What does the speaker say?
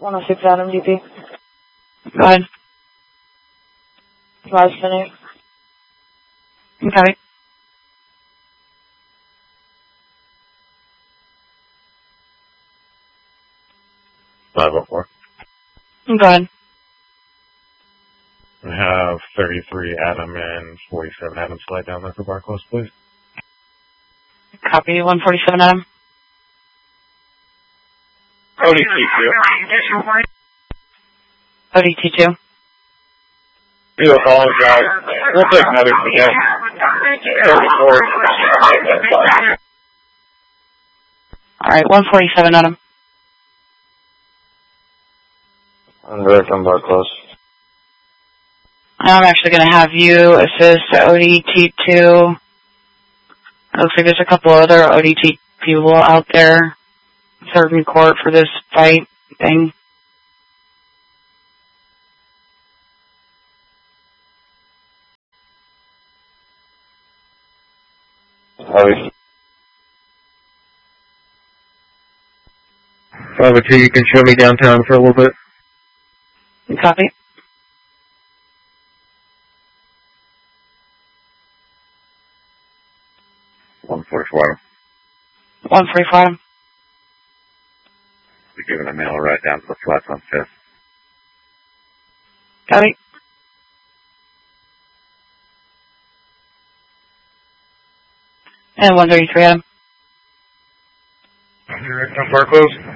106 Adam, DP. Go ahead. Rise Center. Okay. .504. Go ahead. I have 33 Adam and 47 Adam slide down there for bar close, please. Copy 147 Adam. ODT2. ODT2. You apologize. We'll take another today. 34. Alright, 147 Adam. I'm direct on bar close. I'm actually going to have you assist ODT2. It looks like there's a couple other ODT people out there serving court for this fight thing. Probably you can show me downtown for a little bit. Copy. One forty-four. 144 Adam. We're giving a mail right down to the flats on 5th. Copy. And 133 Adam. Direct on bar close.